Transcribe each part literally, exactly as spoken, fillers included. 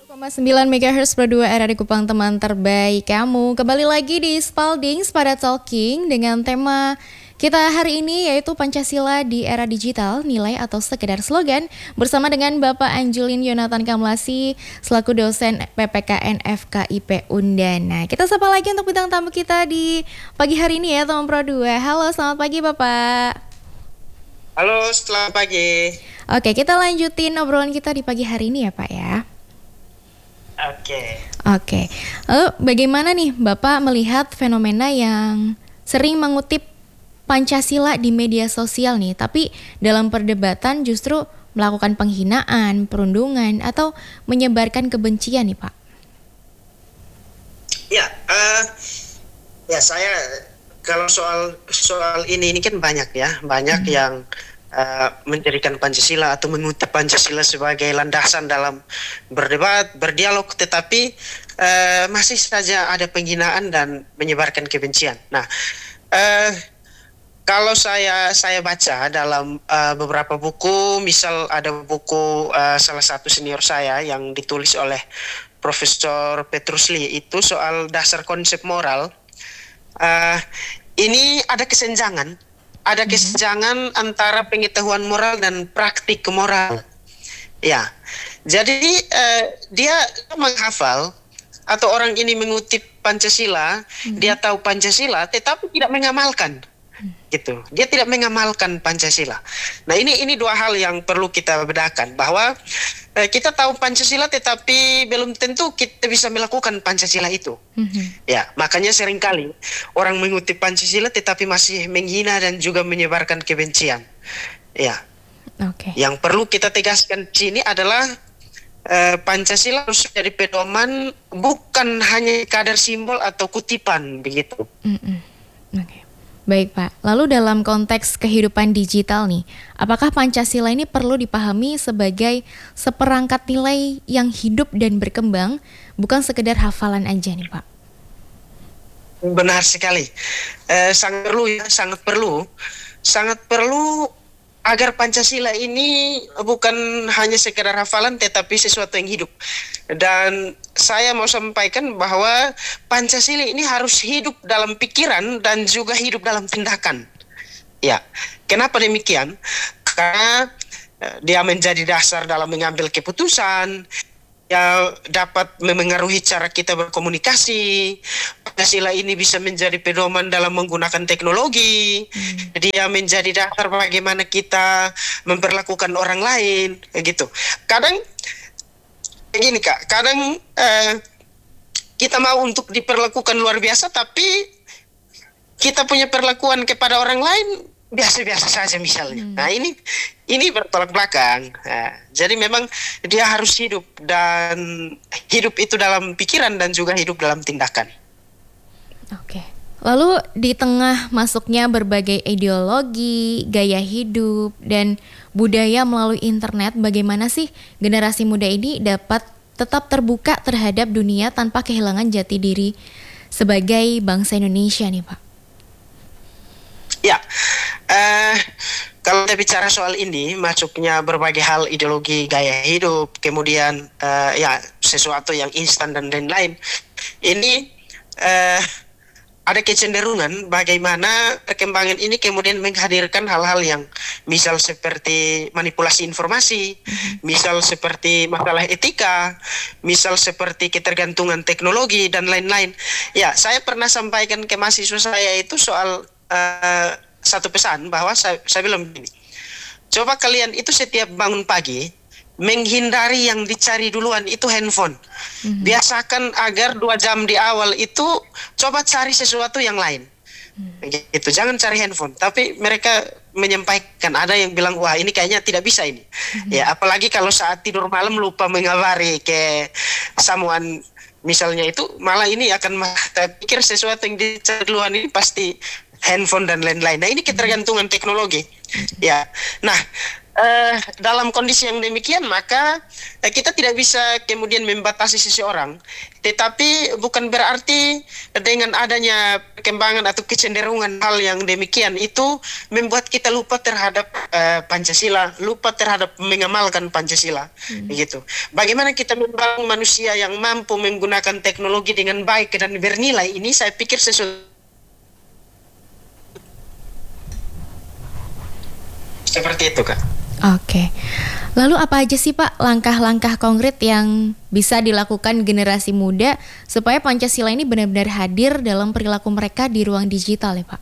satu koma sembilan megahertz per dua R R I Kupang, teman terbaik kamu. Kembali lagi di Spaldings pada Talking dengan tema kita hari ini yaitu Pancasila di Era Digital, Nilai atau Sekedar Slogan, bersama dengan Bapak Anjulin Yonatan Kamlasi selaku dosen P P K N F K I P Undana. Kita sapa lagi untuk bintang tamu kita di pagi hari ini ya, teman Pro dua. Halo, selamat pagi Bapak. Halo, selamat pagi. Oke, kita lanjutin obrolan kita di pagi hari ini ya Pak ya. Oke. Oke, lalu bagaimana nih Bapak melihat fenomena yang sering mengutip Pancasila di media sosial nih, tapi dalam perdebatan justru melakukan penghinaan, perundungan, atau menyebarkan kebencian nih Pak? Ya, uh, ya saya kalau soal soal ini ini kan banyak ya, banyak hmm. yang Uh, menjadikan Pancasila atau mengutip Pancasila sebagai landasan dalam berdebat, berdialog, tetapi uh, masih saja ada penghinaan dan menyebarkan kebencian. Nah, uh, kalau saya saya baca dalam uh, beberapa buku, misal ada buku uh, salah satu senior saya yang ditulis oleh Profesor Petrus Lee itu soal dasar konsep moral, uh, ini ada kesenjangan. Ada kesenjangan antara pengetahuan moral dan praktik moral. Ya, jadi eh, dia menghafal atau orang ini mengutip Pancasila, hmm. dia tahu Pancasila, tetapi tidak mengamalkan, hmm. gitu. Dia tidak mengamalkan Pancasila. Nah ini ini dua hal yang perlu kita bedakan, bahwa eh, kita tahu Pancasila, tetapi belum tentu kita bisa melakukan Pancasila itu. Hmm. Ya, makanya seringkali orang mengutip Pancasila tetapi masih menghina dan juga menyebarkan kebencian. Ya. Okay. Yang perlu kita tegaskan di sini adalah uh, Pancasila harus jadi pedoman, bukan hanya kadar simbol atau kutipan begitu. Mm-mm. Oke. Okay. Baik Pak, lalu dalam konteks kehidupan digital nih, apakah Pancasila ini perlu dipahami sebagai seperangkat nilai yang hidup dan berkembang, bukan sekedar hafalan aja nih Pak? Benar sekali, eh, sangat perlu ya, sangat perlu, sangat perlu agar Pancasila ini bukan hanya sekedar hafalan, tetapi sesuatu yang hidup. Dan saya mau sampaikan bahwa Pancasila ini harus hidup dalam pikiran dan juga hidup dalam tindakan. Ya, kenapa demikian? Karena eh, dia menjadi dasar dalam mengambil keputusan, yang dapat memengaruhi cara kita berkomunikasi. Pancasila ini bisa menjadi pedoman dalam menggunakan teknologi. Hmm. Dia menjadi dasar bagaimana kita memperlakukan orang lain, gitu. Kadang begini Kak, kadang eh, kita mau untuk diperlakukan luar biasa, tapi kita punya perlakuan kepada orang lain biasa-biasa saja misalnya. Hmm. Nah ini ini bertolak belakang. Nah, jadi memang dia harus hidup, dan hidup itu dalam pikiran dan juga hidup dalam tindakan. Oke. Lalu di tengah masuknya berbagai ideologi, gaya hidup, dan budaya melalui internet, bagaimana sih generasi muda ini dapat tetap terbuka terhadap dunia tanpa kehilangan jati diri sebagai bangsa Indonesia nih Pak? Ya, uh, kalau kita bicara soal ini, masuknya berbagai hal, ideologi, gaya hidup, kemudian uh, ya sesuatu yang instan dan lain-lain, ini uh, ada kecenderungan bagaimana perkembangan ini kemudian menghadirkan hal-hal yang misal seperti manipulasi informasi, mm-hmm. misal seperti masalah etika, misal seperti ketergantungan teknologi dan lain-lain. Ya, saya pernah sampaikan ke mahasiswa saya itu soal Uh, satu pesan, bahwa saya, saya bilang begini, coba kalian itu setiap bangun pagi menghindari yang dicari duluan itu handphone. Mm-hmm. Biasakan agar dua jam di awal itu coba cari sesuatu yang lain. Mm-hmm. Gitu, jangan cari handphone. Tapi mereka menyampaikan, ada yang bilang wah ini kayaknya tidak bisa ini. Mm-hmm. Ya, apalagi kalau saat tidur malam lupa mengabari ke someone misalnya, itu malah ini akan saya pikir sesuatu yang dicari duluan ini pasti handphone dan lain-lain. Nah ini ketergantungan teknologi. Ya, nah eh, dalam kondisi yang demikian maka eh, kita tidak bisa kemudian membatasi seseorang, tetapi bukan berarti dengan adanya perkembangan atau kecenderungan hal yang demikian itu membuat kita lupa terhadap eh, Pancasila, lupa terhadap mengamalkan Pancasila. Hmm. Begitu. Bagaimana kita membangun manusia yang mampu menggunakan teknologi dengan baik dan bernilai, ini saya pikir sesuatu seperti itu, Kak. Oke. Lalu apa aja sih Pak langkah-langkah konkret yang bisa dilakukan generasi muda supaya Pancasila ini benar-benar hadir dalam perilaku mereka di ruang digital ya Pak?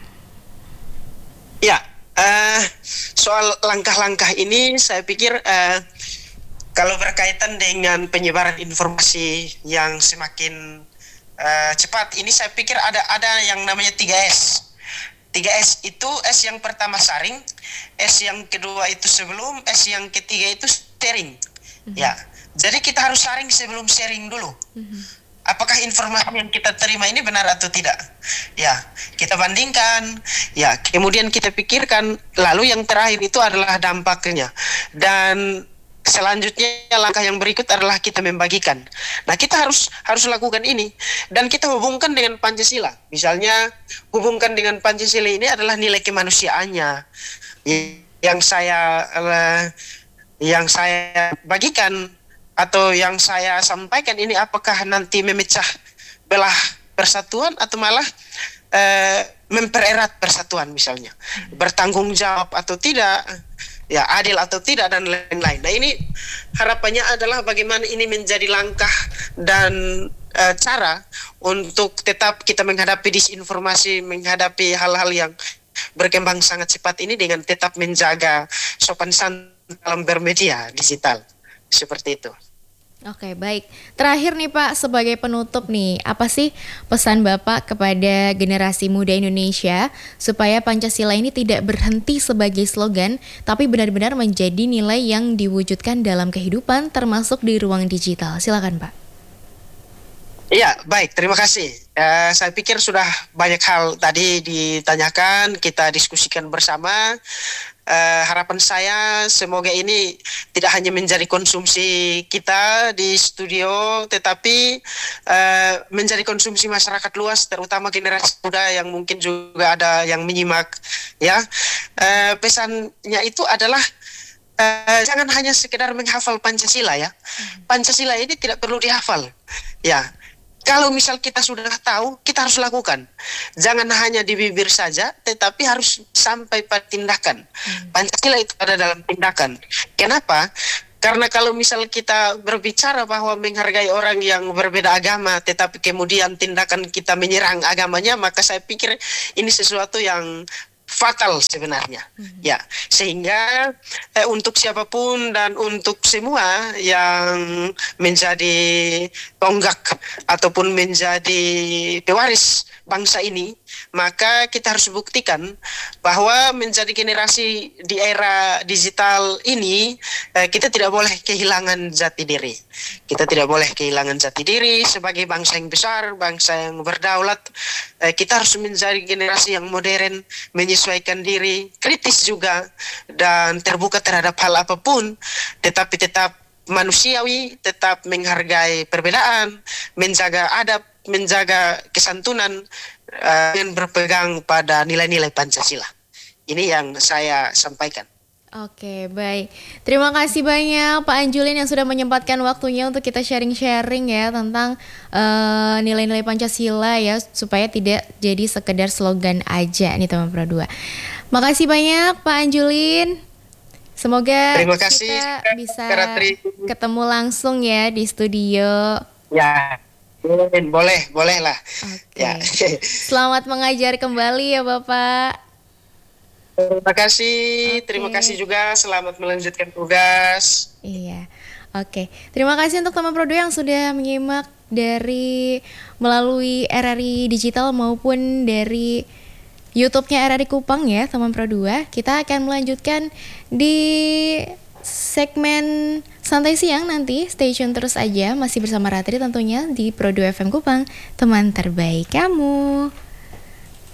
Ya, uh, soal langkah-langkah ini saya pikir uh, kalau berkaitan dengan penyebaran informasi yang semakin uh, cepat, ini saya pikir ada ada yang namanya tiga S. tiga S itu, S yang pertama saring, S yang kedua itu sebelum, S yang ketiga itu sharing. Mm-hmm. Ya, jadi kita harus saring sebelum sharing dulu. Mm-hmm. Apakah informasi yang kita terima ini benar atau tidak? Ya, kita bandingkan. Ya, kemudian kita pikirkan. Lalu yang terakhir itu adalah dampaknya. Dan selanjutnya langkah yang berikut adalah kita membagikan. Nah, kita harus harus lakukan ini dan kita hubungkan dengan Pancasila. Misalnya hubungkan dengan Pancasila ini adalah nilai kemanusiaannya yang saya yang saya bagikan atau yang saya sampaikan ini, apakah nanti memecah belah persatuan atau malah eh, mempererat persatuan, misalnya bertanggung jawab atau tidak, ya adil atau tidak, dan lain-lain. Nah, ini harapannya adalah bagaimana ini menjadi langkah dan e, cara untuk tetap kita menghadapi disinformasi, menghadapi hal-hal yang berkembang sangat cepat ini dengan tetap menjaga sopan santun dalam bermedia digital. Seperti itu. Oke, baik. Terakhir nih Pak, sebagai penutup nih, apa sih pesan Bapak kepada generasi muda Indonesia supaya Pancasila ini tidak berhenti sebagai slogan, tapi benar-benar menjadi nilai yang diwujudkan dalam kehidupan, termasuk di ruang digital? Silakan Pak. Iya, baik. Terima kasih. Uh, saya pikir sudah banyak hal tadi ditanyakan, kita diskusikan bersama. Uh, harapan saya semoga ini tidak hanya menjadi konsumsi kita di studio, tetapi uh, menjadi konsumsi masyarakat luas, terutama generasi muda yang mungkin juga ada yang menyimak. Ya, uh, pesannya itu adalah uh, jangan hanya sekedar menghafal Pancasila ya. Pancasila ini tidak perlu dihafal. Ya. Kalau misal kita sudah tahu, kita harus lakukan. Jangan hanya di bibir saja, tetapi harus sampai pada tindakan. Pancasila itu ada dalam tindakan. Kenapa? Karena kalau misal kita berbicara bahwa menghargai orang yang berbeda agama, tetapi kemudian tindakan kita menyerang agamanya, maka saya pikir ini sesuatu yang fatal sebenarnya. Mm-hmm. Ya, sehingga eh, untuk siapapun dan untuk semua yang menjadi tonggak ataupun menjadi pewaris bangsa ini, maka kita harus buktikan bahwa menjadi generasi di era digital ini, eh, kita tidak boleh kehilangan jati diri. Kita tidak boleh kehilangan jati diri sebagai bangsa yang besar, bangsa yang berdaulat. Eh, kita harus menjadi generasi yang modern, menyesuaikan diri, kritis juga, dan terbuka terhadap hal apapun, tetapi tetap manusiawi, tetap menghargai perbedaan, menjaga adab, menjaga kesantunan, uh, dan berpegang pada nilai-nilai Pancasila. Ini yang saya sampaikan. Oke, baik. Terima kasih banyak Pak Anjulin yang sudah menyempatkan waktunya untuk kita sharing-sharing ya tentang uh, nilai-nilai Pancasila ya, supaya tidak jadi sekedar slogan aja nih teman Pro dua. Makasih banyak Pak Anjulin. Semoga Terima kasih, kita bisa ketemu langsung ya di studio. Ya, boleh, boleh lah. Oke. Ya. Selamat mengajar kembali ya Bapak. Terima kasih, okay. Terima kasih juga. Selamat melanjutkan tugas. Iya, oke. Okay. Terima kasih untuk teman Pro dua yang sudah menyimak dari melalui R R I Digital maupun dari YouTube-nya R R I Kupang ya, teman Pro dua. Kita akan melanjutkan di segmen santai siang nanti. Stay tune terus aja, masih bersama Ratri tentunya di Pro dua F M Kupang, teman terbaik kamu.